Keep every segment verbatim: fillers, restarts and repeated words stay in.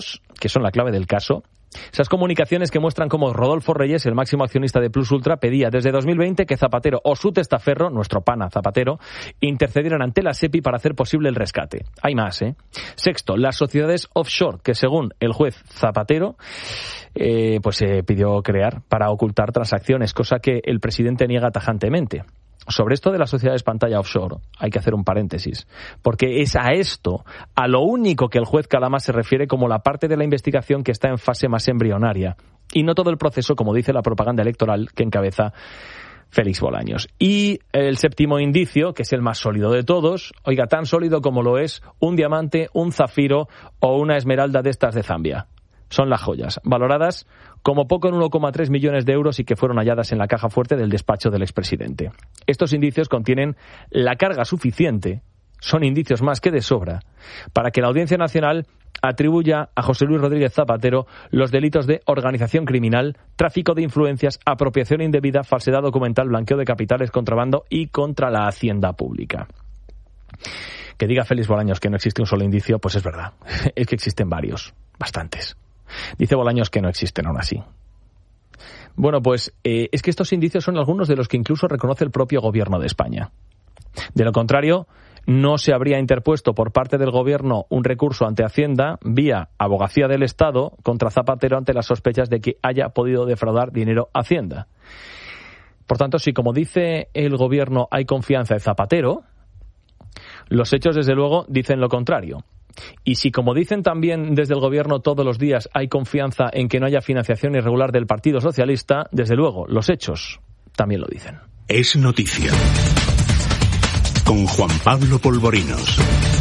que son la clave del caso. Esas comunicaciones que muestran cómo Rodolfo Reyes, el máximo accionista de Plus Ultra, pedía desde dos mil veinte que Zapatero o su testaferro, nuestro pana Zapatero, intercedieran ante la SEPI para hacer posible el rescate. Hay más, ¿eh? Sexto, las sociedades offshore, que según el juez Zapatero, eh, pues se eh, pidió crear para ocultar transacciones, cosa que el presidente niega tajantemente. Sobre esto de las sociedades pantalla offshore hay que hacer un paréntesis, porque es a esto, a lo único que el juez Calama se refiere como la parte de la investigación que está en fase más embrionaria, y no todo el proceso, como dice la propaganda electoral que encabeza Félix Bolaños. Y el séptimo indicio, que es el más sólido de todos, oiga, tan sólido como lo es un diamante, un zafiro o una esmeralda de estas de Zambia. Son las joyas, valoradas como poco en uno coma tres millones de euros y que fueron halladas en la caja fuerte del despacho del expresidente. Estos indicios contienen la carga suficiente, son indicios más que de sobra, para que la Audiencia Nacional atribuya a José Luis Rodríguez Zapatero los delitos de organización criminal, tráfico de influencias, apropiación indebida, falsedad documental, blanqueo de capitales, contrabando y contra la hacienda pública. Que diga Félix Bolaños que no existe un solo indicio, pues es verdad, es que existen varios, bastantes. Dice Bolaños que no existen aún así. Bueno, pues eh, es que estos indicios son algunos de los que incluso reconoce el propio gobierno de España. De lo contrario, no se habría interpuesto por parte del gobierno un recurso ante Hacienda vía Abogacía del Estado contra Zapatero ante las sospechas de que haya podido defraudar dinero a Hacienda. Por tanto, si como dice el gobierno hay confianza en Zapatero, los hechos desde luego dicen lo contrario. Y si, como dicen también desde el gobierno todos los días, hay confianza en que no haya financiación irregular del Partido Socialista, desde luego, los hechos también lo dicen. Es noticia. Con Juan Pablo Polvorinos.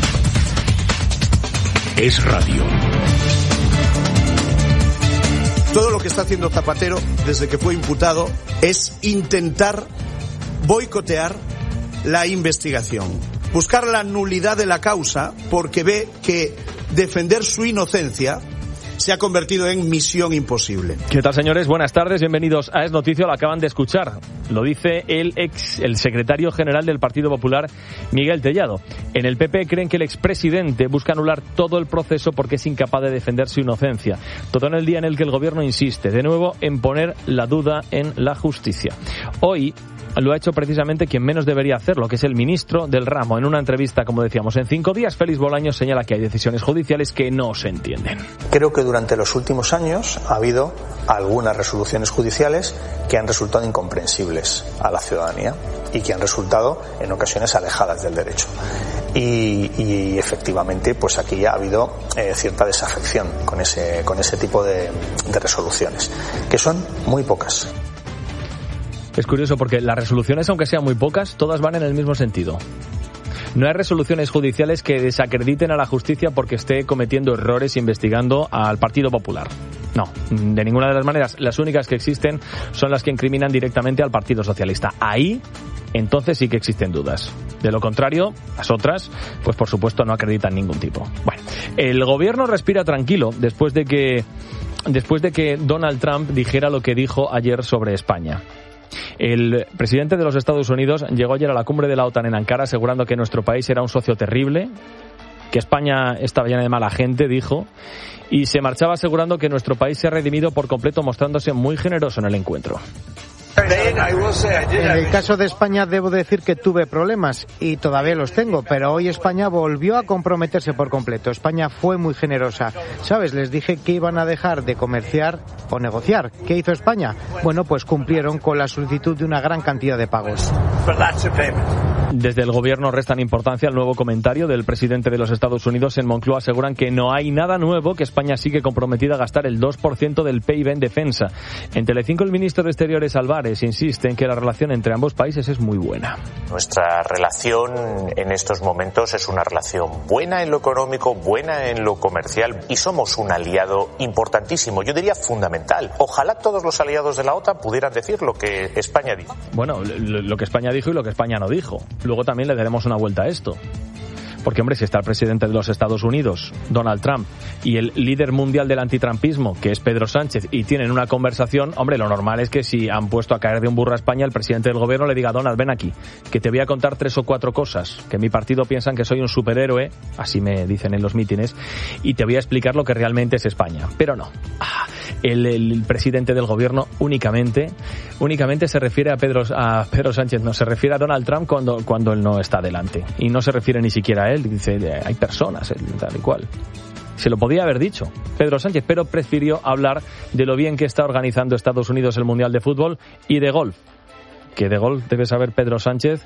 Es radio. Todo lo que está haciendo Zapatero desde que fue imputado es intentar boicotear la investigación. Buscar la nulidad de la causa porque ve que defender su inocencia se ha convertido en misión imposible. ¿Qué tal, señores? Buenas tardes, bienvenidos a Es Noticia, lo acaban de escuchar. Lo dice el ex, el secretario general del Partido Popular, Miguel Tellado. En el P P creen que el expresidente busca anular todo el proceso porque es incapaz de defender su inocencia. Todo en el día en el que el gobierno insiste, de nuevo, en poner la duda en la justicia. Hoy lo ha hecho precisamente quien menos debería hacerlo, que es el ministro del ramo. En una entrevista, como decíamos, en Cinco Días, Félix Bolaños señala que hay decisiones judiciales que no se entienden. Creo que durante los últimos años ha habido algunas resoluciones judiciales que han resultado incomprensibles a la ciudadanía y que han resultado en ocasiones alejadas del derecho. Y, y efectivamente, pues aquí ha habido eh, cierta desafección con ese, con ese tipo de, de resoluciones, que son muy pocas. Es curioso porque las resoluciones, aunque sean muy pocas, todas van en el mismo sentido. No hay resoluciones judiciales que desacrediten a la justicia porque esté cometiendo errores investigando al Partido Popular. No, de ninguna de las maneras. Las únicas que existen son las que incriminan directamente al Partido Socialista. Ahí, entonces sí que existen dudas. De lo contrario, las otras, pues por supuesto no acreditan ningún tipo. Bueno, el gobierno respira tranquilo después de que, después de que Donald Trump dijera lo que dijo ayer sobre España. El presidente de los Estados Unidos llegó ayer a la cumbre de la OTAN en Ankara asegurando que nuestro país era un socio terrible, que España estaba llena de mala gente, dijo, y se marchaba asegurando que nuestro país se ha redimido por completo, mostrándose muy generoso en el encuentro. En el caso de España debo decir que tuve problemas y todavía los tengo, pero hoy España volvió a comprometerse por completo. España fue muy generosa. ¿Sabes? Les dije que iban a dejar de comerciar o negociar. ¿Qué hizo España? Bueno, pues cumplieron con la solicitud de una gran cantidad de pagos. Desde el gobierno restan importancia al nuevo comentario del presidente de los Estados Unidos. En Moncloa aseguran que no hay nada nuevo, que España sigue comprometida a gastar el dos por ciento del P I B en defensa. En Telecinco el ministro de Exteriores, Álvarez, insiste en que la relación entre ambos países es muy buena. Nuestra relación en estos momentos es una relación buena en lo económico, buena en lo comercial y somos un aliado importantísimo, yo diría fundamental. Ojalá todos los aliados de la OTAN pudieran decir lo que España dijo. Bueno, lo, lo que España dijo y lo que España no dijo. Luego también le daremos una vuelta a esto. Porque, hombre, si está el presidente de los Estados Unidos, Donald Trump, y el líder mundial del antitrampismo, que es Pedro Sánchez, y tienen una conversación, hombre, lo normal es que si han puesto a caer de un burro a España, el presidente del gobierno le diga: Donald, ven aquí, que te voy a contar tres o cuatro cosas, que mi partido piensan que soy un superhéroe, así me dicen en los mítines, y te voy a explicar lo que realmente es España. Pero no. El, el presidente del gobierno únicamente únicamente se refiere a Pedro, a Pedro Sánchez, no, se refiere a Donald Trump cuando, cuando él no está delante. Y no se refiere ni siquiera a él, dice, hay personas, tal y cual. Se lo podía haber dicho Pedro Sánchez, pero prefirió hablar de lo bien que está organizando Estados Unidos el Mundial de Fútbol y de golf. Que de golf debe saber Pedro Sánchez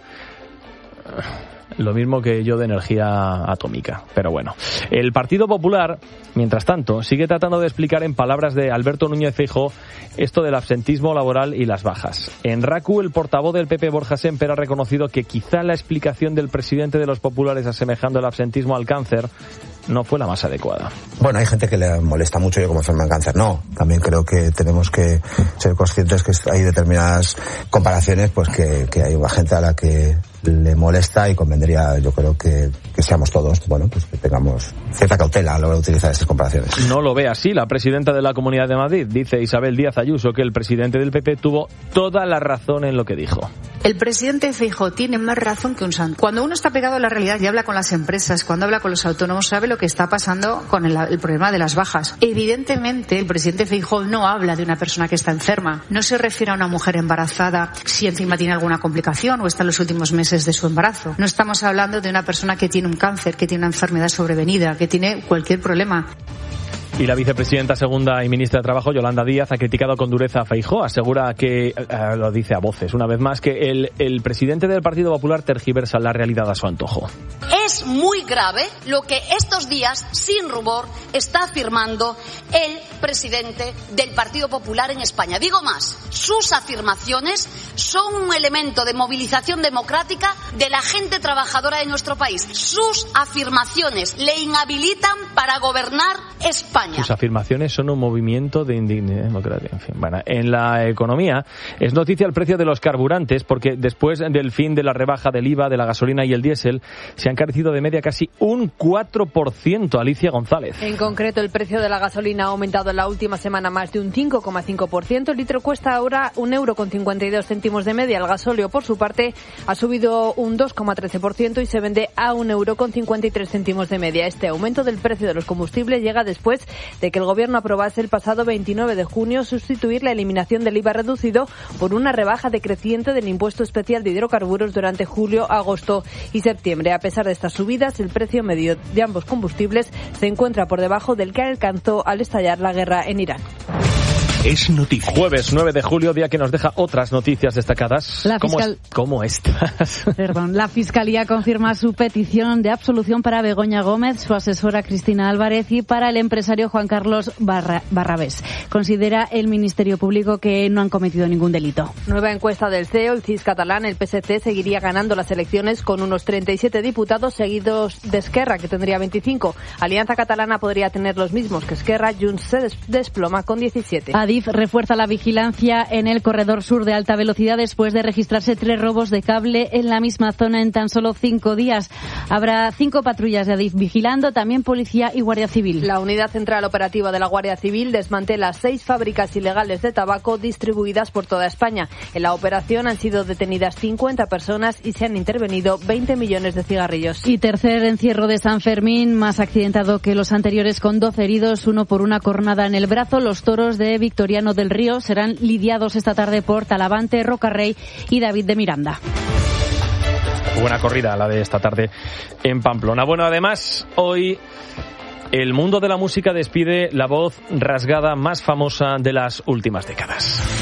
lo mismo que yo de energía atómica. Pero bueno, el Partido Popular, mientras tanto, sigue tratando de explicar en palabras de Alberto Núñez Feijóo esto del absentismo laboral y las bajas. En RACU, el portavoz del P P, Borja Sémper, ha reconocido que quizá la explicación del presidente de los populares asemejando el absentismo al cáncer no fue la más adecuada. Bueno, hay gente que le molesta mucho yo como enferma en cáncer. No, también creo que tenemos que ser conscientes que hay determinadas comparaciones, pues que, que hay una gente a la que le molesta y convendría, yo creo que, que seamos todos, bueno, pues que tengamos cierta cautela a la hora de utilizar estas comparaciones. No lo ve así la presidenta de la Comunidad de Madrid. Dice Isabel Díaz Ayuso que el presidente del P P tuvo toda la razón en lo que dijo. El presidente Feijóo tiene más razón que un santo. Cuando uno está pegado a la realidad y habla con las empresas, cuando habla con los autónomos, sabe lo que está pasando con el, el problema de las bajas. Evidentemente, el presidente Feijóo no habla de una persona que está enferma. No se refiere a una mujer embarazada si encima tiene alguna complicación o está en los últimos meses de su embarazo. No estamos hablando de una persona que tiene un cáncer, que tiene una enfermedad sobrevenida, que tiene cualquier problema. Y la vicepresidenta segunda y ministra de Trabajo, Yolanda Díaz, ha criticado con dureza a Feijóo. Asegura que, eh, lo dice a voces, una vez más, que el, el presidente del Partido Popular tergiversa la realidad a su antojo. Es muy grave lo que estos días, sin rubor, está afirmando el presidente del Partido Popular en España. Digo más, sus afirmaciones son un elemento de movilización democrática de la gente trabajadora de nuestro país. Sus afirmaciones le inhabilitan para gobernar España. Sus afirmaciones son un movimiento de indignidad democrática. En fin, bueno, en la economía es noticia el precio de los carburantes, porque después del fin de la rebaja del I V A, de la gasolina y el diésel, se han encarecido de media casi un cuatro por ciento. Alicia González. En concreto, el precio de la gasolina ha aumentado en la última semana más de un cinco coma cinco por ciento. El litro cuesta ahora un euro con cincuenta y dos céntimos de media. El gasóleo, por su parte, ha subido un dos coma trece por ciento y se vende a un euro con cincuenta y tres céntimos de media. Este aumento del precio de los combustibles llega después de que el Gobierno aprobase el pasado veintinueve de junio sustituir la eliminación del I V A reducido por una rebaja decreciente del impuesto especial de hidrocarburos durante julio, agosto y septiembre. A pesar de estas subidas, el precio medio de ambos combustibles se encuentra por debajo del que alcanzó al estallar la guerra en Irán. Es noticia. Jueves nueve de julio, día que nos deja otras noticias destacadas. La ¿Cómo, fiscal... es... ¿Cómo estás? Perdón. La Fiscalía confirma su petición de absolución para Begoña Gómez, su asesora Cristina Álvarez y para el empresario Juan Carlos Barra... Barrabés. Considera el Ministerio Público que no han cometido ningún delito. Nueva encuesta del C E O, el C I S catalán, el P S C seguiría ganando las elecciones con unos treinta y siete diputados, seguidos de Esquerra, que tendría veinticinco. Alianza Catalana podría tener los mismos que Esquerra. Junts se des... desploma con diecisiete. Adif refuerza la vigilancia en el corredor sur de alta velocidad después de registrarse tres robos de cable en la misma zona en tan solo cinco días. Habrá cinco patrullas de Adif vigilando, también policía y Guardia Civil. La Unidad Central Operativa de la Guardia Civil desmantela seis fábricas ilegales de tabaco distribuidas por toda España. En la operación han sido detenidas cincuenta personas y se han intervenido veinte millones de cigarrillos. Y tercer encierro de San Fermín, más accidentado que los anteriores, con doce heridos, uno por una cornada en el brazo. Los toros de Victoria del Río serán lidiados esta tarde por Talavante, Rocarrey y David de Miranda. Buena corrida la de esta tarde en Pamplona. Bueno, además, hoy el mundo de la música despide la voz rasgada más famosa de las últimas décadas.